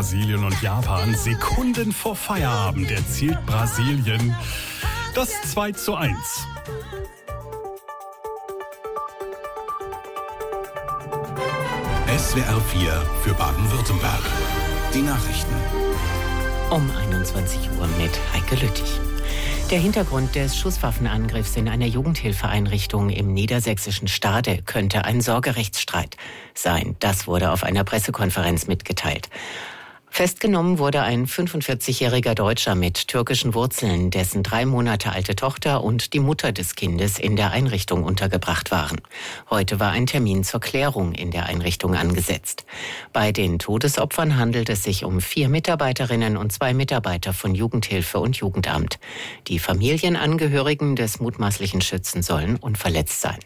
Brasilien und Japan. Sekunden vor Feierabend erzielt Brasilien das 2:1. SWR 4 für Baden-Württemberg. Die Nachrichten. Um 21 Uhr mit Heike Lüttich. Der Hintergrund des Schusswaffenangriffs in einer Jugendhilfeeinrichtung im niedersächsischen Stade könnte ein Sorgerechtsstreit sein. Das wurde auf einer Pressekonferenz mitgeteilt. Festgenommen wurde ein 45-jähriger Deutscher mit türkischen Wurzeln, dessen 3 Monate alte Tochter und die Mutter des Kindes in der Einrichtung untergebracht waren. Heute war ein Termin zur Klärung in der Einrichtung angesetzt. Bei den Todesopfern handelt es sich um 4 Mitarbeiterinnen und 2 Mitarbeiter von Jugendhilfe und Jugendamt. Die Familienangehörigen des mutmaßlichen Schützen sollen unverletzt sein.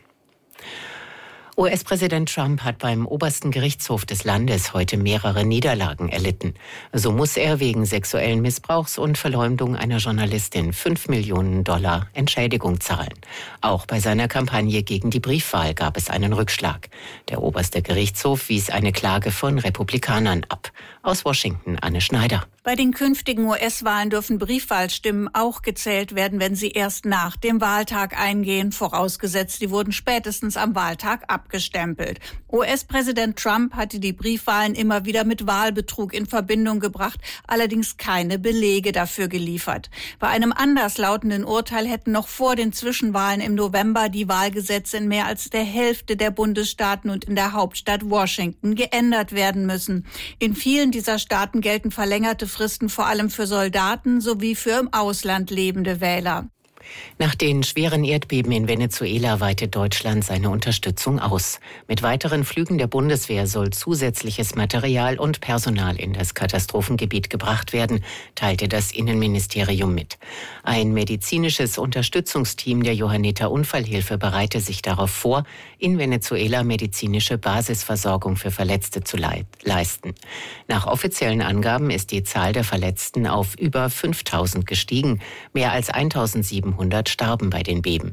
US-Präsident Trump hat beim obersten Gerichtshof des Landes heute mehrere Niederlagen erlitten. So muss er wegen sexuellen Missbrauchs und Verleumdung einer Journalistin $5 Millionen Entschädigung zahlen. Auch bei seiner Kampagne gegen die Briefwahl gab es einen Rückschlag. Der oberste Gerichtshof wies eine Klage von Republikanern ab. Aus Washington, Anne Schneider. Bei den künftigen US-Wahlen dürfen Briefwahlstimmen auch gezählt werden, wenn sie erst nach dem Wahltag eingehen, vorausgesetzt, die wurden spätestens am Wahltag abgestempelt. US-Präsident Trump hatte die Briefwahlen immer wieder mit Wahlbetrug in Verbindung gebracht, allerdings keine Belege dafür geliefert. Bei einem anderslautenden Urteil hätten noch vor den Zwischenwahlen im November die Wahlgesetze in mehr als der Hälfte der Bundesstaaten und in der Hauptstadt Washington geändert werden müssen. In vielen dieser Staaten gelten verlängerte Fristen vor allem für Soldaten sowie für im Ausland lebende Wähler. Nach den schweren Erdbeben in Venezuela weitet Deutschland seine Unterstützung aus. Mit weiteren Flügen der Bundeswehr soll zusätzliches Material und Personal in das Katastrophengebiet gebracht werden, teilte das Innenministerium mit. Ein medizinisches Unterstützungsteam der Johanniter Unfallhilfe bereite sich darauf vor, in Venezuela medizinische Basisversorgung für Verletzte zu leisten. Nach offiziellen Angaben ist die Zahl der Verletzten auf über 5.000 gestiegen. Mehr als 1.700 starben bei den Beben.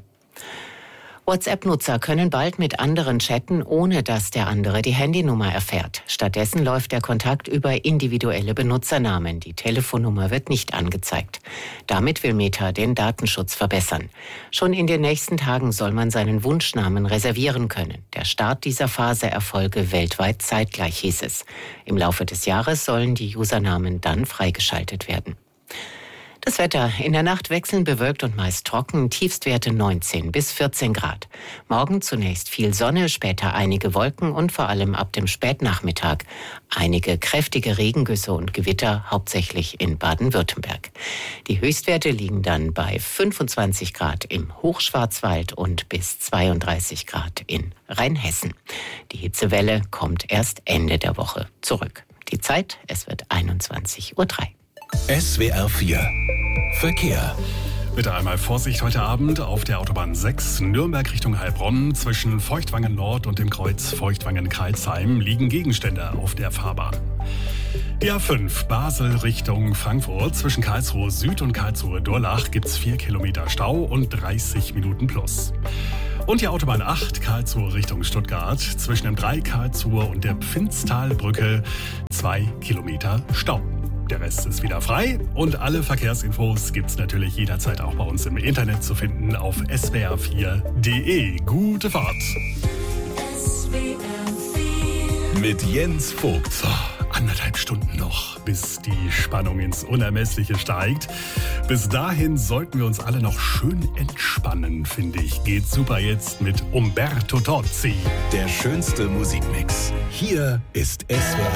WhatsApp-Nutzer können bald mit anderen chatten, ohne dass der andere die Handynummer erfährt. Stattdessen läuft der Kontakt über individuelle Benutzernamen. Die Telefonnummer wird nicht angezeigt. Damit will Meta den Datenschutz verbessern. Schon in den nächsten Tagen soll man seinen Wunschnamen reservieren können. Der Start dieser Phase erfolge weltweit zeitgleich, hieß es. Im Laufe des Jahres sollen die Usernamen dann freigeschaltet werden. Das Wetter: in der Nacht wechselnd bewölkt und meist trocken, Tiefstwerte 19 bis 14 Grad. Morgen zunächst viel Sonne, später einige Wolken und vor allem ab dem Spätnachmittag einige kräftige Regengüsse und Gewitter, hauptsächlich in Baden-Württemberg. Die Höchstwerte liegen dann bei 25 Grad im Hochschwarzwald und bis 32 Grad in Rheinhessen. Die Hitzewelle kommt erst Ende der Woche zurück. Die Zeit: es wird 21:03 Uhr. SWR 4 Verkehr. Bitte einmal Vorsicht heute Abend auf der Autobahn 6 Nürnberg Richtung Heilbronn. Zwischen Feuchtwangen Nord und dem Kreuz Feuchtwangen-Karlsheim liegen Gegenstände auf der Fahrbahn. Die A5 Basel Richtung Frankfurt. Zwischen Karlsruhe Süd und Karlsruhe Durlach gibt es 4 Kilometer Stau und 30 Minuten plus. Und die Autobahn 8 Karlsruhe Richtung Stuttgart. Zwischen dem 3 Karlsruhe und der Pfinztalbrücke 2 Kilometer Stau. Der Rest ist wieder frei und alle Verkehrsinfos gibt's natürlich jederzeit auch bei uns im Internet zu finden auf swr4.de. Gute Fahrt! Mit Jens Vogt. So, 1,5 Stunden noch, bis die Spannung ins Unermessliche steigt. Bis dahin sollten wir uns alle noch schön entspannen, finde ich. Geht super jetzt mit Umberto Tozzi. Der schönste Musikmix. Hier ist SWR